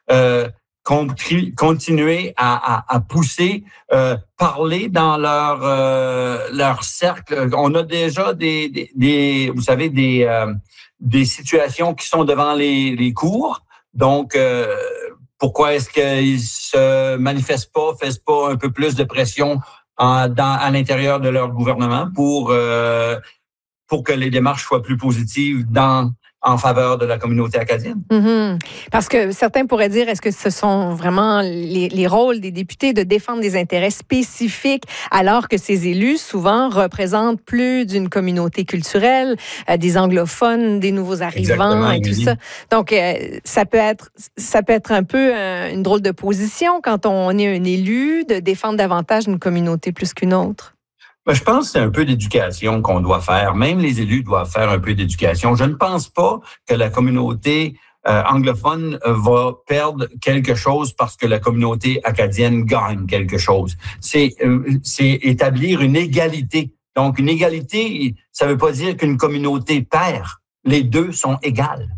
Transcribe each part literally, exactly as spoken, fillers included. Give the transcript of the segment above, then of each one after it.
euh, Continu, continuer à, à, à pousser, euh, parler dans leur euh, leur cercle. On a déjà des, des, des vous savez, des euh, des situations qui sont devant les, les cours. Donc, euh, pourquoi est-ce qu'ils se manifestent pas, fassent pas un peu plus de pression en, dans, à l'intérieur de leur gouvernement pour euh, pour que les démarches soient plus positives dans en faveur de la communauté acadienne. Mm-hmm. Parce que certains pourraient dire, est-ce que ce sont vraiment les, les rôles des députés de défendre des intérêts spécifiques, alors que ces élus, souvent, représentent plus d'une communauté culturelle, euh, des anglophones, des nouveaux arrivants et tout ça. Donc, euh, ça peut être, ça peut être un peu euh, une drôle de position quand on est un élu, de défendre davantage une communauté plus qu'une autre. Je pense que c'est un peu d'éducation qu'on doit faire. Même les élus doivent faire un peu d'éducation. Je ne pense pas que la communauté euh, anglophone va perdre quelque chose parce que la communauté acadienne gagne quelque chose. C'est, euh, c'est établir une égalité. Donc, une égalité, ça ne veut pas dire qu'une communauté perd. Les deux sont égales.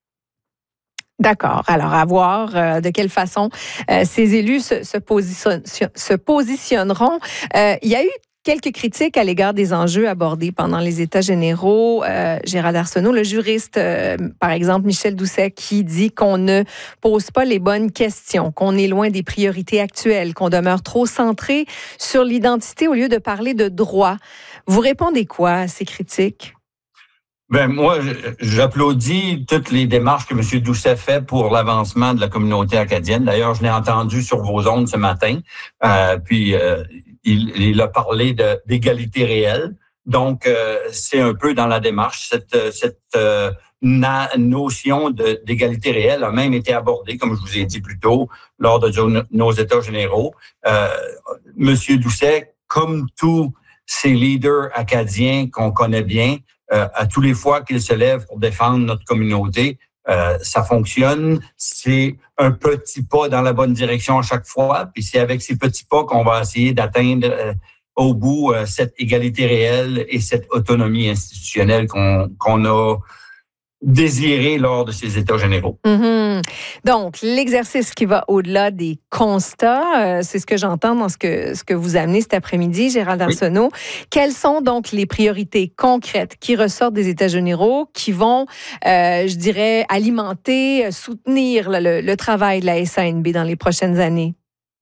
D'accord. Alors, à voir euh, de quelle façon euh, ces élus se, se, position, se positionneront. Euh, il y a eu quelques critiques à l'égard des enjeux abordés pendant les États généraux. Euh, Gérald Arsenault, le juriste, euh, par exemple, Michel Doucet, qui dit qu'on ne pose pas les bonnes questions, qu'on est loin des priorités actuelles, qu'on demeure trop centré sur l'identité au lieu de parler de droit. Vous répondez quoi à ces critiques? Ben moi, j'applaudis toutes les démarches que M. Doucet fait pour l'avancement de la communauté acadienne. D'ailleurs, je l'ai entendu sur vos ondes ce matin. Euh, puis, euh, il, il a parlé de, d'égalité réelle. Donc, euh, c'est un peu dans la démarche. Cette, cette euh, na, notion de, d'égalité réelle a même été abordée, comme je vous ai dit plus tôt, lors de nos États généraux. Euh, M. Doucet, comme tous ces leaders acadiens qu'on connaît bien, Euh, à tous les fois qu'il se lève pour défendre notre communauté, euh, ça fonctionne. C'est un petit pas dans la bonne direction à chaque fois. Puis c'est avec ces petits pas qu'on va essayer d'atteindre euh, au bout euh, cette égalité réelle et cette autonomie institutionnelle qu'on, qu'on a désiré lors de ces États généraux. Mm-hmm. Donc, l'exercice qui va au-delà des constats, euh, c'est ce que j'entends dans ce que, ce que vous amenez cet après-midi, Gérald Arsenault. Oui. Quelles sont donc les priorités concrètes qui ressortent des États généraux, qui vont, euh, je dirais, alimenter, soutenir le, le travail de la S A N B dans les prochaines années?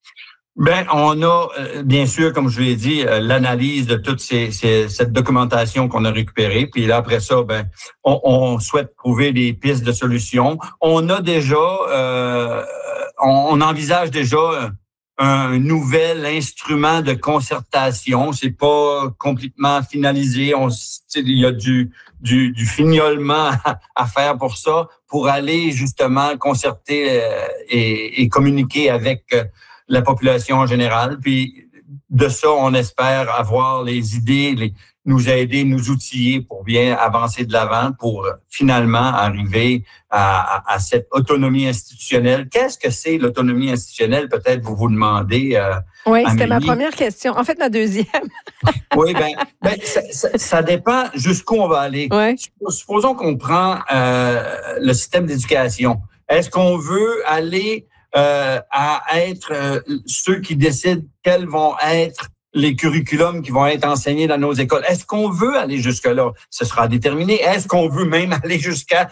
Ben, on a, euh, bien sûr, comme je l'ai dit, euh, l'analyse de toute ces, ces, cette documentation qu'on a récupérée. Puis là, après ça, ben, on, on souhaite trouver des pistes de solutions. On a déjà, euh, on, on envisage déjà un nouvel instrument de concertation. C'est pas complètement finalisé. On, il y a du, du, du fignolement à, à faire pour ça, pour aller justement concerter euh, et, et communiquer avec euh, la population en général. Puis de ça, on espère avoir les idées, les, nous aider, nous outiller pour bien avancer de l'avant, pour finalement arriver à, à, à cette autonomie institutionnelle. Qu'est-ce que c'est l'autonomie institutionnelle? Peut-être vous vous demandez. Euh, oui, c'était ma première question. En fait, ma deuxième. oui, ben, ben ça, ça, ça dépend jusqu'où on va aller. Ouais. Supposons qu'on prend euh, le système d'éducation. Est-ce qu'on veut aller Euh, à être euh, ceux qui décident quels vont être les curriculums qui vont être enseignés dans nos écoles? Est-ce qu'on veut aller jusque-là? Ce sera déterminé. Est-ce qu'on veut même aller jusqu'à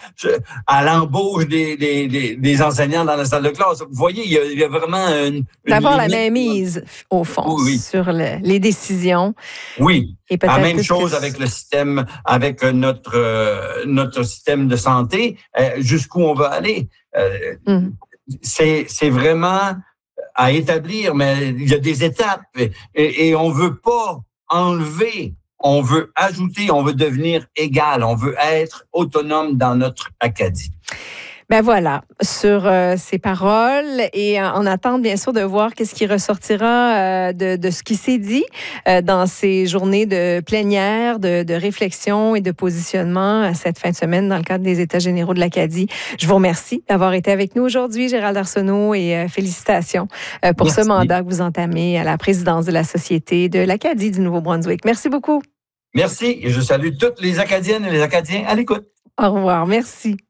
à l'embauche des, des, des, des enseignants dans la salle de classe? Vous voyez, il y a, il y a vraiment une... une D'avoir limite. La mainmise, au fond, oui, oui. sur le, les décisions. Oui. Et la même chose que... avec le système, avec notre, euh, notre système de santé. Euh, jusqu'où on va aller? Euh, mm. C'est, c'est vraiment à établir, mais il y a des étapes et, et on veut pas enlever, on veut ajouter, on veut devenir égal, on veut être autonome dans notre Acadie. Ben voilà, sur euh, ces paroles et en attente bien sûr de voir qu'est-ce qui ressortira euh, de, de ce qui s'est dit euh, dans ces journées de plénière, de, de réflexion et de positionnement cette fin de semaine dans le cadre des États généraux de l'Acadie. Je vous remercie d'avoir été avec nous aujourd'hui, Gérald Arsenault, et euh, félicitations euh, pour Merci. ce mandat que vous entamez à la présidence de la Société de l'Acadie du Nouveau-Brunswick. Merci beaucoup. Merci et je salue toutes les Acadiennes et les Acadiens à l'écoute. Au revoir, merci.